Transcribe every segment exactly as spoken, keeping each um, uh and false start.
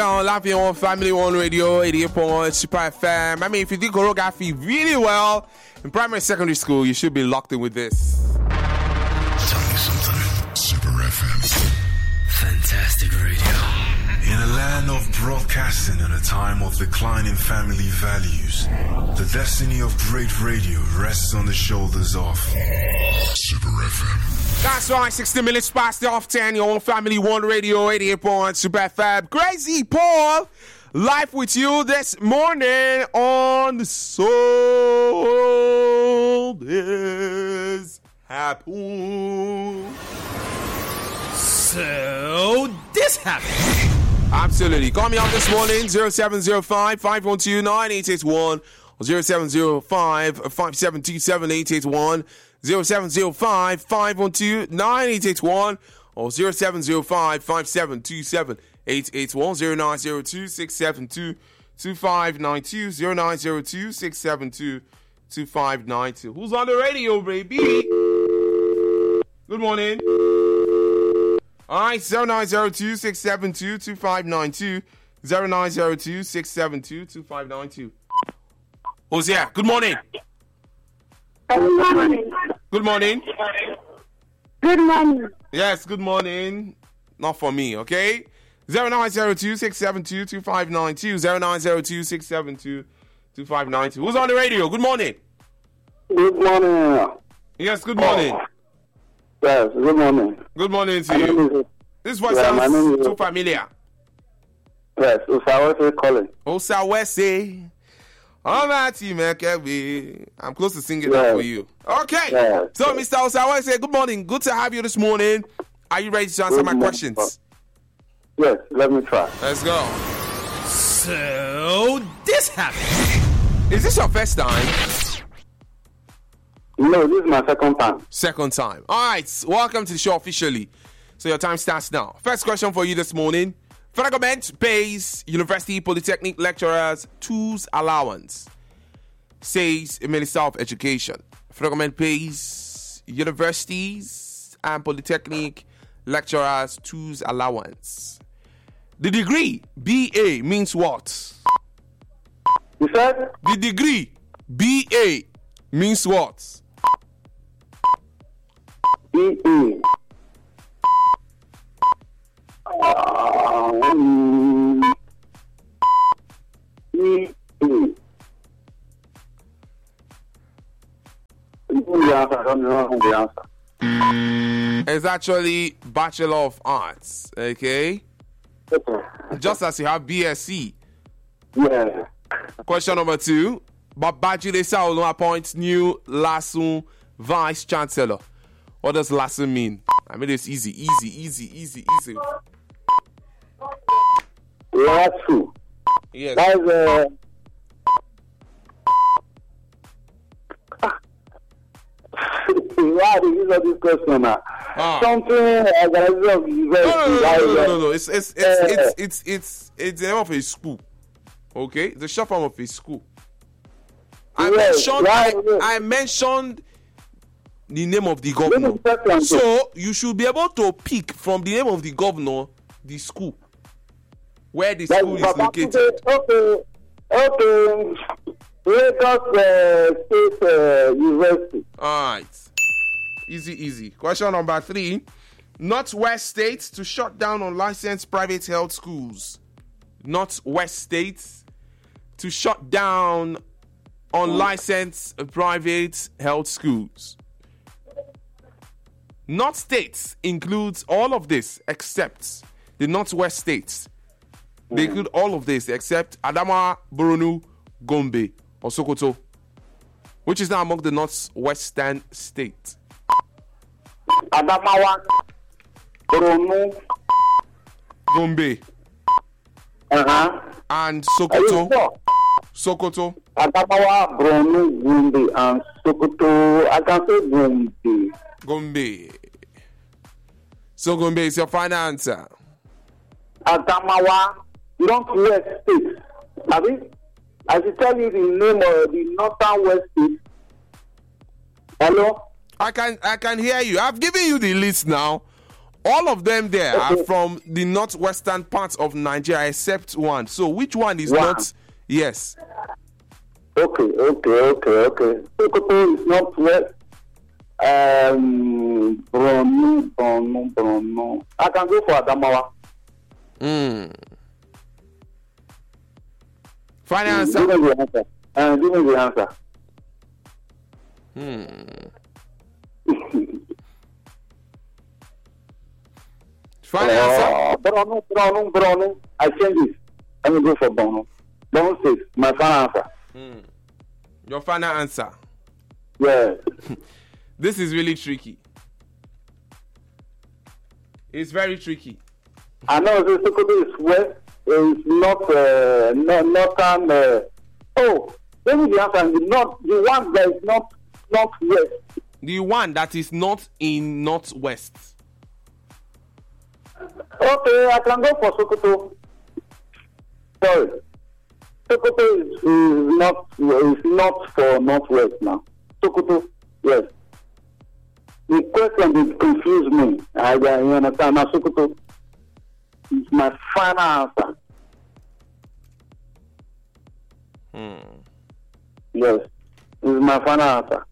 On Laughing on Family One Radio, eighty-eight point one Super F M. I mean, if you do choreography really well in primary and secondary school, you should be locked in with this. Tell me something. Super F M. Fantastic radio. In a land of broadcasting at a time of declining family values, the destiny of great radio rests on the shoulders of Super F M. That's right, sixty minutes past the off ten, your own Family One Radio, eighty-eight point one Super F M. Crazy Paul, live with you this morning on the Soul is Happy. So, this happened. Absolutely. Call me up this morning, zero seven zero five, five one two, nine eight eight one or zero seven zero five, five seven two seven, eight eight one. zero seven zero five, five one two, nine eight eight one or zero seven zero five, five seven two seven, eight eight one, zero nine zero two, six seven two, two five nine two, zero nine zero two, six seven two, two five nine two. Who's on the radio, baby? Good morning. All right, zero nine zero two, six seven two, two five nine two, zero nine zero two, six seven two, two five nine two. Who's here? Good morning. Good morning. Good morning. Good morning. Yes, good morning. Not for me, okay? zero nine zero two, six seven two, two five nine two, zero nine zero two, six seven two, two five nine two. Who's on the radio? Good morning. Good morning. Yes, good morning. Yes, good morning. Good morning to My name you. is- This voice Yeah, my name sounds is- too familiar. Yes, Usawase calling. Osa Wese. All right, team, okay. I'm close to singing Yeah. that for you. Okay. Yeah. So, Mister Osa Wese, good morning. Good to have you this morning. Are you ready to answer Good my morning. questions? Yes, let me try. Let's go. So, this happened. Is this your first time? No, this is my second time. Second time. All right. Welcome to the show officially. So your time starts now. First question for you this morning. Federal government pays university polytechnic lecturers tools allowance, says the Minister of Education. Federal government pays universities and polytechnic lecturers tools allowance. The degree B A means what? You said? The degree B A means what? B E. Um, E E. Give me the answer. I don't know the answer. It's actually Bachelor of Arts, okay? Okay. Just as you have B S c. Yeah. Question number two. Babajide Sanwo-Olu appoints new LASUN Vice Chancellor. What does LASUN mean? I mean, it's easy, easy, easy, easy, easy. Last two. Yes. That's uh, why did you know this question now? Ah. Something organizer of No, university. no, no, that no, is, no, uh, no, no. It's it's it's uh, it's it's it's it's the name of a school. Okay, the short form of a school. I Yes, mentioned right, I, yes. I mentioned the name of the This governor. is second. So you should be able to pick from the name of the governor the school where the That's school is Papa located. Tunde. Okay, okay. Lagos uh, State uh, University. All right. Easy, easy. Question number three. Northwest States to shut down unlicensed private health schools. Northwest States to shut down unlicensed private health schools. North States includes all of this except the Northwest States. They include all of this except Adamawa, Borno, Gombe, or Sokoto, which is now among the northwestern states. Adamawa, Borno, Gombe uh-huh. and Are you Sokoto. sure? Sokoto. Adamawa, Borno, Gombe, and Sokoto. I can say Gombe. Gombe. So Gombe is your final answer. Adamawa, Northwest State. I mean, I should tell you the name of the Northern West State. Hello? I can I can hear you. I've given you the list now All of them there Okay. are from the northwestern part of Nigeria, except one. So which one is One. not? Yes. Okay, okay, okay, okay. Sokoto is not west. Um, Borno, Borno, Borno. I can go for Adamawa. Mm. Final Give answer. me the answer. Uh, give me the answer. Hmm. Final answer. Uh, Borno, Borno, Borno. I change it. Let me go for Borno. Borno State, my final answer. Your final answer. Yes. This is really tricky. It's very tricky. I know the Sokoto is west. It's not, uh, no, northern. Uh, oh, let me the answer. The not the one that is not not west. The one that is not in northwest. Okay, I can go for Sokoto. Sorry, Sokoto is, is not is not for northwest now. Sokoto, yes. The question did confuse me. I, I understand now. Sokoto is my final answer. Hmm. Yes, this is my final answer.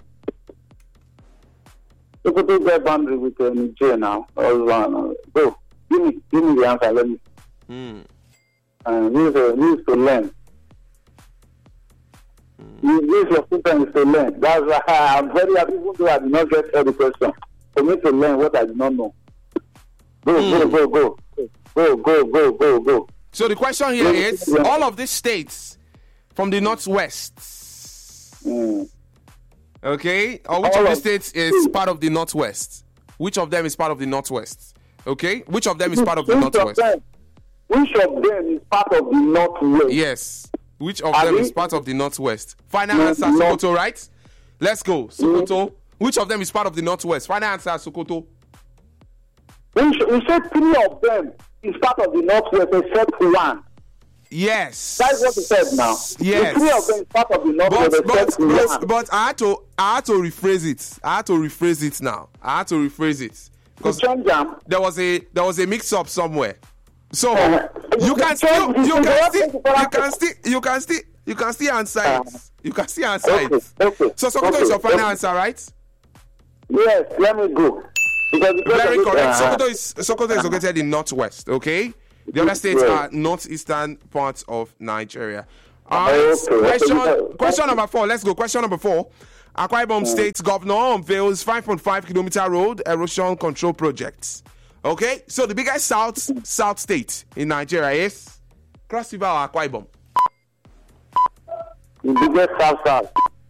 Sokoto get boundary with uh, Nigeria now. Uh, go, give me, give me the answer. Let me. Hmm. Uh, need to, need to learn. You use your students to learn. That's why I'm very happy, even though I did not get all the question. For me to learn what I did not know. Go, Mm. go, go, go, go, go, go, go, go. So the question here is: all of these states from the northwest, Mm. okay, or which All of of- these states is part of the northwest? Which of them is part of the northwest? Okay, which of them is part of the Which of northwest? them- Which of them is part of the northwest? Yes. Which of Are them they- is part of the northwest? Final No, answer, no. Sokoto, right? Let's go. Sokoto. Which of them is part of the northwest? Final answer, Sokoto. We, sh- we said three of them is part of the northwest except one. Yes. That's what we said now. Yes. The three of them is part of the northwest But but except but, one. but I had to I had to rephrase it. I had to rephrase it now. I had to rephrase it To because change them. there was a there was a mix up somewhere. So Uh, you can still change- you you can can still change- you can still you can still you can still answer it. You can still answer Okay, it. okay, So Sokoto okay, is your final okay. answer, right? Yes, let me go. Because the Very question correct. is, uh, Sokoto is Sokoto is located in northwest. Okay, the other states Right. are northeastern parts of Nigeria. All right. Okay. Question Okay. question number four. Let's go. Question number four. Akwa Ibom State Governor unveils five point five kilometer road erosion control projects. Okay, so the biggest south south state in Nigeria is Cross River or Akwa Ibom. the biggest south south.